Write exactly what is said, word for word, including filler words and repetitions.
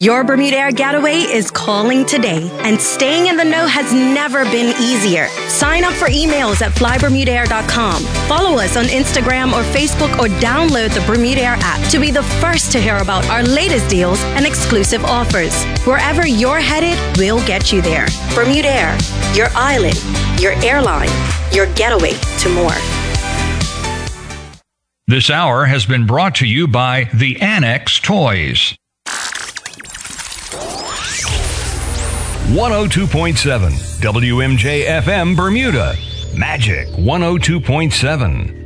Your Bermuda Air Getaway is calling today, and staying in the know has never been easier. Sign up for emails at fly bermuda air dot com. Follow us on Instagram or Facebook, or download the Bermuda Air app to be the first to hear about our latest deals and exclusive offers. Wherever you're headed, we'll get you there. Bermuda Air, your island, your airline, your getaway to more. This hour has been brought to you by the Annex Toys. one oh two point seven W M J F M Bermuda. Magic one oh two point seven.